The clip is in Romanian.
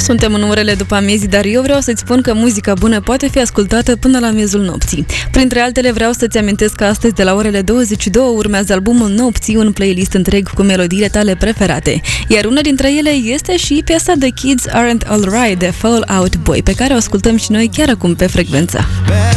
Suntem în orele după amiezii, dar eu vreau să-ți spun că muzica bună poate fi ascultată până la miezul nopții. Printre altele, vreau să-ți amintesc că astăzi, de la orele 22, urmează albumul Nopții, un playlist întreg cu melodiile tale preferate. Iar una dintre ele este și piesa The Kids Aren't Alright de Fall Out Boy, pe care o ascultăm și noi chiar acum pe frecvență.